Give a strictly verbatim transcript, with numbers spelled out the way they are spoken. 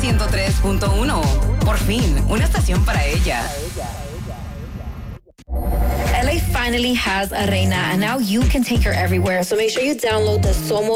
ciento tres punto uno. Por fin, una estación para ella. L A finally has a reina, and now you can take her everywhere. So make sure you download the Somos